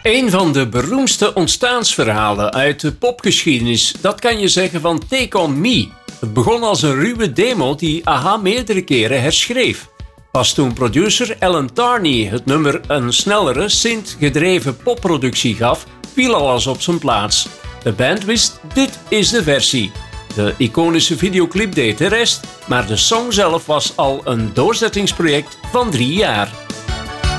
Een van de beroemdste ontstaansverhalen uit de popgeschiedenis, dat kan je zeggen van Take On Me. Het begon als een ruwe demo die AHA meerdere keren herschreef. Pas toen producer Alan Tarney het nummer een snellere, synth-gedreven popproductie gaf, viel alles op zijn plaats. De band wist, dit is de versie. De iconische videoclip deed de rest, maar de song zelf was al een doorzettingsproject van 3 jaar.